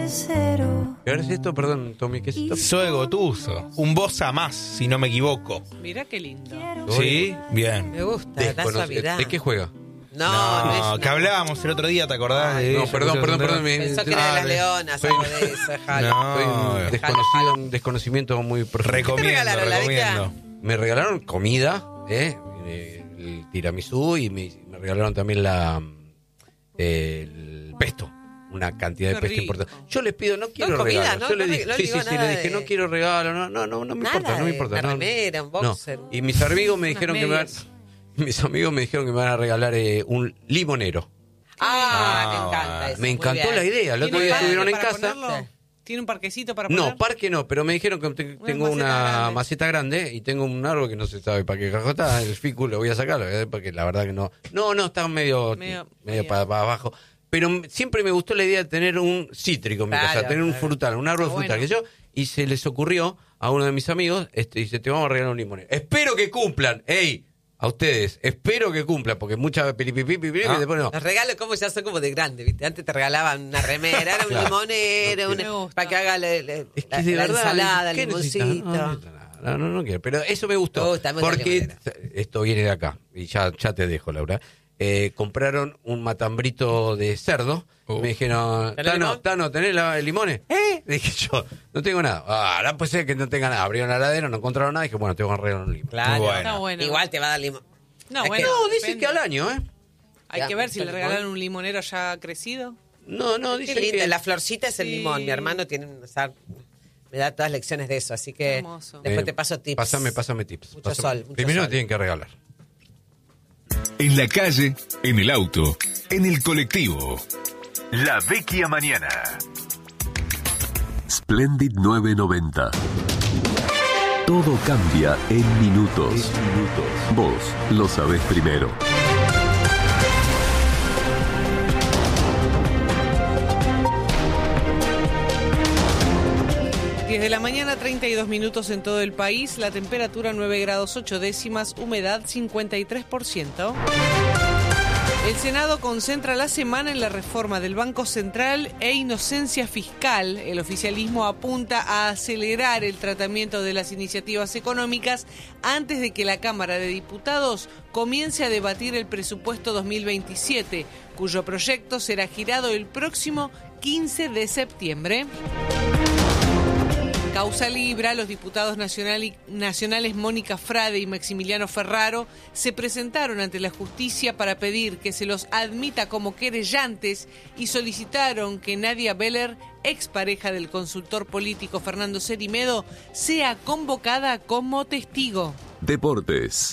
¿Qué es esto? Perdón, Tommy, ¿qué es esto? Zoe Gotuso, un Bossa más, si no me equivoco. Mirá qué lindo. ¿Sí? Bien. Me gusta, la suavidad. ¿De qué juega? No, que hablábamos el otro día, ¿te acordás? Ay, de No, eso? perdón. Pensó que era de las leonas, algo de eso, dejalo. No, Estoy en desconocimiento muy profundo. ¿Qué te regalaron, la recomiendo. Me regalaron comida, el tiramisú, y me regalaron también el pesto. Una cantidad de Qué pesto rico. importante. Yo les pido, no quiero comida, regalo. ¿no? Yo le No dije, le sí, digo le nada dije, de- no quiero regalo, no me Nada importa, no me importa. Una no. remera, un No. boxer. Y mis amigos me dijeron que medias. mis amigos me dijeron que me van a regalar un limonero. Me encanta eso. Me muy encantó bien. la idea. El otro ¿Tiene día parque estuvieron en para casa. ponerlo? ¿Tiene un parquecito para poner? No, parque no, pero me dijeron que tengo maceta una grande. maceta grande y tengo un árbol que no se sabe para qué carajo está, el ficus lo voy a sacar, porque la verdad que no. No, está medio para abajo. Pero siempre me gustó la idea de tener un cítrico en mi Claro, casa, tener un claro. frutal, un árbol Está frutal, bueno. y se les ocurrió a uno de mis amigos, dice, te vamos a regalar un limón. Espero que cumplan, a ustedes, espero que cumplan, porque muchas piripipipi, y después no. Los regalos como ya son como de grande, ¿viste? Antes te regalaban una remera, era un Claro. limonero, Me gusta. para que haga Es que de la verdad, ensalada, el ¿qué necesitas? limoncito. No quiero. Pero eso me gustó. Me gusta la porque limonera. esto viene de acá. Y ya te dejo, Laura. Compraron un matambrito de cerdo. Me dijeron, ¿Tenés limón? Tano, ¿tenés limones? Dije yo, no tengo nada. Ahora puede ser que no tenga nada. Abrieron la heladera, no encontraron nada. Dije, bueno, te voy a regalar un limón. Claro. Bueno. Está bueno. Igual te va a dar limón. No, Es bueno. No, dicen depende. que al año, Hay Ya, que ver si ¿el le limón? regalaron un limonero ya crecido. No, Qué dicen linda, que... la florcita es el Sí. limón. Mi hermano tiene me da todas lecciones de eso, así que Hermoso. después te paso tips. Pásame tips. Mucho sol, mucho Primero sol. me tienen que regalar. En la calle, en el auto, en el colectivo. La Vecchia Mañana. Splendid 990. Todo cambia en minutos. Vos lo sabés primero. Desde la mañana, 32 minutos en todo el país, la temperatura 9 grados 8 décimas, humedad 53%. El Senado concentra la semana en la reforma del Banco Central e inocencia fiscal. El oficialismo apunta a acelerar el tratamiento de las iniciativas económicas antes de que la Cámara de Diputados comience a debatir el presupuesto 2027, cuyo proyecto será girado el próximo 15 de septiembre. Causa Libra, los diputados nacionales Mónica Frade y Maximiliano Ferraro se presentaron ante la justicia para pedir que se los admita como querellantes y solicitaron que Nadia Beller, expareja del consultor político Fernando Cerimedo, sea convocada como testigo. Deportes.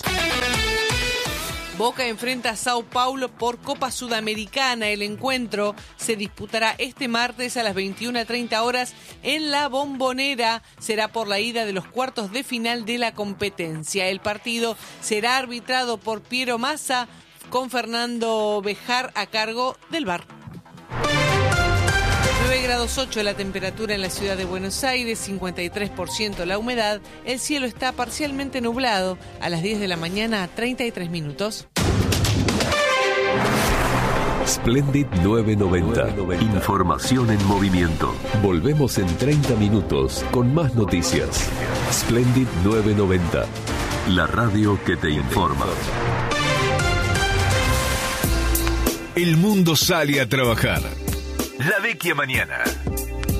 Boca enfrenta a Sao Paulo por Copa Sudamericana. El encuentro se disputará este martes a las 21:30 horas en La Bombonera. Será por la ida de los cuartos de final de la competencia. El partido será arbitrado por Piero Massa con Fernando Bejar a cargo del VAR. 9 grados 8 la temperatura en la ciudad de Buenos Aires, 53% la humedad, el cielo está parcialmente nublado, a las 10 de la mañana, 33 minutos. Splendid 990. Información en movimiento. Volvemos en 30 minutos con más noticias. Splendid 990. La radio que te informa. El mundo sale a trabajar. La Vecchia Mañana.